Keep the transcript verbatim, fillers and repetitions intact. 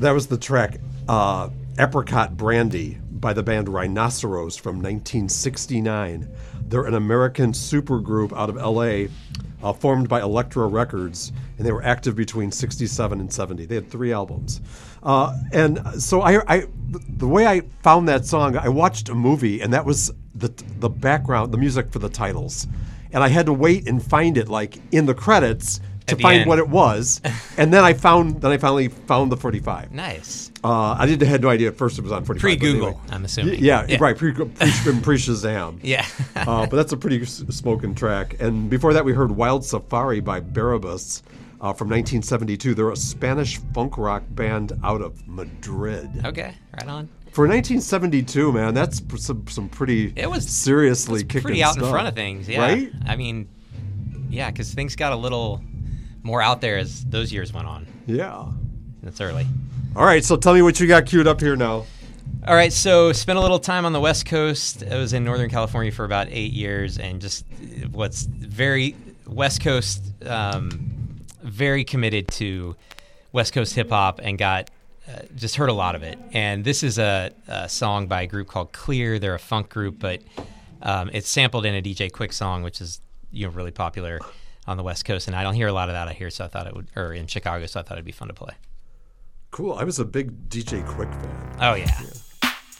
That was the track uh, Apricot Brandy by the band Rhinoceros from nineteen sixty-nine. They're an American supergroup out of L A uh, formed by Elektra Records, and they were active between sixty-seven and seventy. They had three albums. Uh, and so I, I, the way I found that song, I watched a movie, and that was the the background, the music for the titles. And I had to wait and find it, like, in the credits to find end. what it was. And then I found, then I finally found the forty-five. Nice. Uh, I didn't had no idea at first it was on forty-five. Pre-Google, anyway. I'm assuming. Yeah, yeah. right. Pre, pre, pre Shazam. Yeah. uh, but that's a pretty s- smoking track. And before that, we heard Wild Safari by Barabbas uh, from nineteen seventy-two. They're a Spanish funk rock band out of Madrid. Okay, right on. For nineteen seventy-two, man, that's p- some, some pretty It was seriously it was kicking pretty out stuff. in front of things, yeah. Right? I mean, yeah, because things got a little more out there as those years went on. Yeah. That's early. All right, so tell me what you got queued up here now. All right, so spent a little time on the West Coast. I was in Northern California for about eight years, and just what's very West Coast, um, very committed to West Coast hip hop, and got uh, just heard a lot of it. And this is a, a song by a group called Clear. They're a funk group, but um, it's sampled in a D J Quick song, which is you know really popular on the West Coast, and I don't hear a lot of that out here, so I thought it would, or in Chicago, so I thought it'd be fun to play. Cool. I was a big D J Quick fan. Oh yeah. yeah.